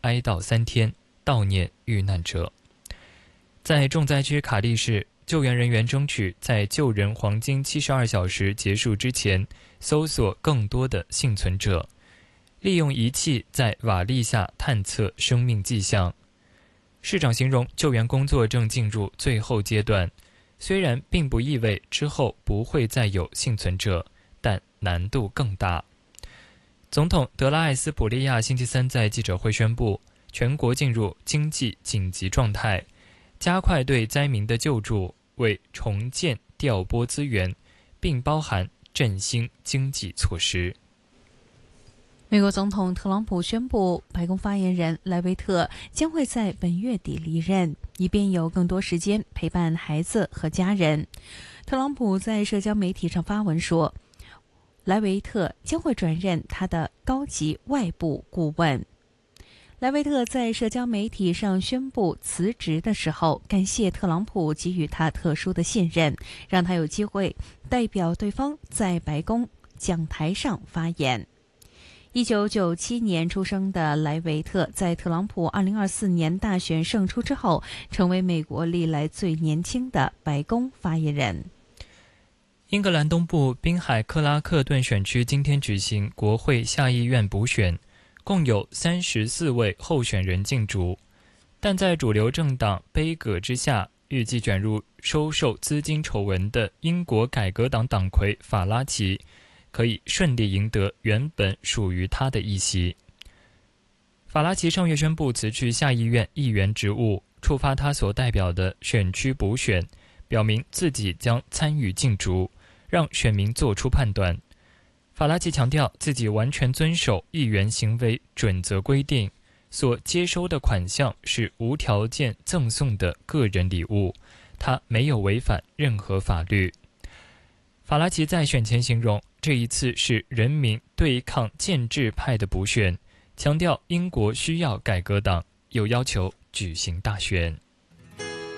哀悼3天，悼念遇难者。在重灾区卡利市，救援人员争取在救人黄金72小时结束之前，搜索更多的幸存者，利用仪器在瓦砾下探测生命迹象。市长形容救援工作正进入最后阶段，虽然并不意味之后不会再有幸存者，但难度更大。总统德拉艾斯普利亚星期三在记者会宣布，全国进入经济紧急状态，加快对灾民的救助，为重建调拨资源，并包含振兴经济措施。 美国总统特朗普宣布，白宫发言人莱维特将会在本月底离任，以便有更多时间陪伴孩子和家人。特朗普在社交媒体上发文说，莱维特将会转任他的高级外部顾问。莱维特在社交媒体上宣布辞职的时候，感谢特朗普给予他特殊的信任，让他有机会代表对方在白宫讲台上发言。1997年出生的莱维特，在特朗普2024年大选胜出之后，成为美国历来最年轻的白宫发言人。 英格兰东部滨海克拉克顿选区今天举行国会下议院补选，共有34位候选人竞逐，但在主流政党杯葛之下，预计卷入收受资金丑闻的英国改革党党魁法拉奇可以顺利赢得原本属于他的一席。法拉奇上月宣布辞去下议院议员职务，触发他所代表的选区补选，表明自己将参与竞逐，让选民做出判断。法拉奇强调自己完全遵守议员行为准则规定，所接收的款项是无条件赠送的个人礼物，他没有违反任何法律。法拉奇在选前形容这一次是人民对抗建制派的补选，强调英国需要改革党，又要求举行大选。